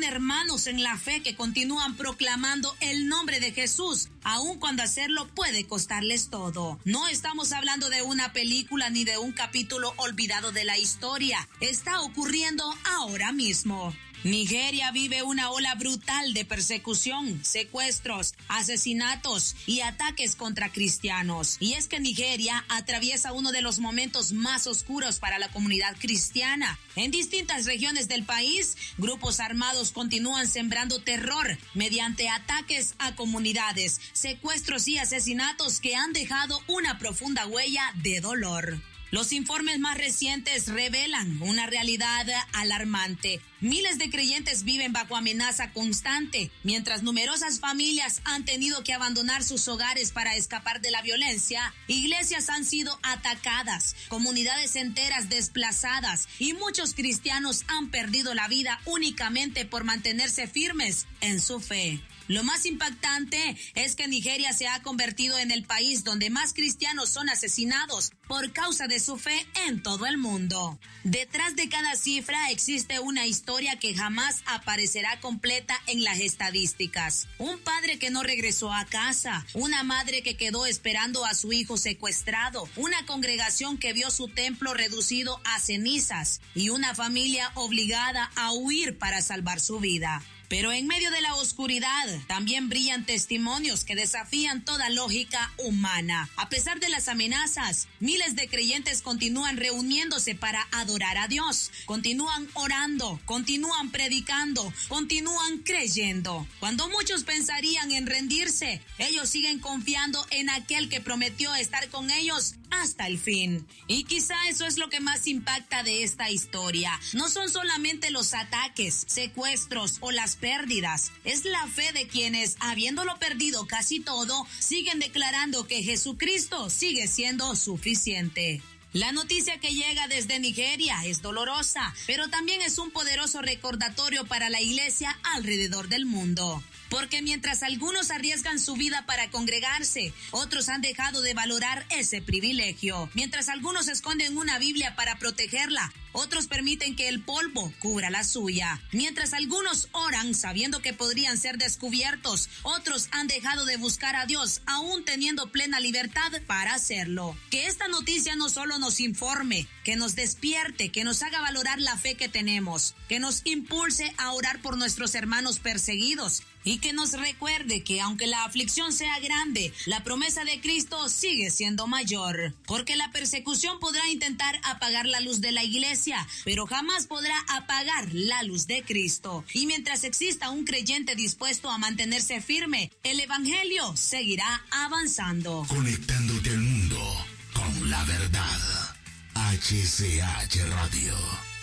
hermanos en la fe que continúan proclamando el nombre de Jesús, aun cuando hacerlo puede costarles todo. No estamos hablando de una película ni de un capítulo olvidado de la historia. Está ocurriendo ahora mismo. Nigeria vive una ola brutal de persecución, secuestros, asesinatos y ataques contra cristianos. Y es que Nigeria atraviesa uno de los momentos más oscuros para la comunidad cristiana. En distintas regiones del país, grupos armados continúan sembrando terror mediante ataques a comunidades, secuestros y asesinatos que han dejado una profunda huella de dolor. Los informes más recientes revelan una realidad alarmante. Miles de creyentes viven bajo amenaza constante, mientras numerosas familias han tenido que abandonar sus hogares para escapar de la violencia. Iglesias han sido atacadas, comunidades enteras desplazadas y muchos cristianos han perdido la vida únicamente por mantenerse firmes en su fe. Lo más impactante es que Nigeria se ha convertido en el país donde más cristianos son asesinados por causa de su fe en todo el mundo. Detrás de cada cifra existe una historia que jamás aparecerá completa en las estadísticas. Un padre que no regresó a casa, una madre que quedó esperando a su hijo secuestrado, una congregación que vio su templo reducido a cenizas y una familia obligada a huir para salvar su vida. Pero en medio de la oscuridad también brillan testimonios que desafían toda lógica humana. A pesar de las amenazas, miles de creyentes continúan reuniéndose para adorar a Dios, continúan orando, continúan predicando, continúan creyendo. Cuando muchos pensarían en rendirse, ellos siguen confiando en aquel que prometió estar con ellos hasta el fin. Y quizá eso es lo que más impacta de esta historia. No son solamente los ataques, secuestros o las pérdidas. Es la fe de quienes, habiéndolo perdido casi todo, siguen declarando que Jesucristo sigue siendo suficiente. La noticia que llega desde Nigeria es dolorosa, pero también es un poderoso recordatorio para la iglesia alrededor del mundo. Porque mientras algunos arriesgan su vida para congregarse, otros han dejado de valorar ese privilegio. Mientras algunos esconden una Biblia para protegerla, otros permiten que el polvo cubra la suya. Mientras algunos oran sabiendo que podrían ser descubiertos, otros han dejado de buscar a Dios aún teniendo plena libertad para hacerlo. Que esta noticia no solo nos informe, que nos despierte, que nos haga valorar la fe que tenemos, que nos impulse a orar por nuestros hermanos perseguidos y que nos recuerde que aunque la aflicción sea grande, la promesa de Cristo sigue siendo mayor. Porque la persecución podrá intentar apagar la luz de la iglesia, pero jamás podrá apagar la luz de Cristo. Y mientras exista un creyente dispuesto a mantenerse firme, el evangelio seguirá avanzando. Conectándote al mundo con la verdad. HCH Radio.